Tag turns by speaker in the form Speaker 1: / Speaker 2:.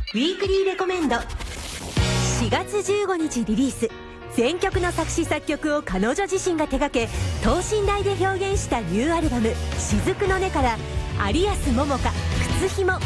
Speaker 1: ウィークリーレコメンド。4月15日リリース、全曲の作詞作曲を彼女自身が手掛け等身大で表現したニューアルバム「雫の音」から有安桃香「靴ひも」。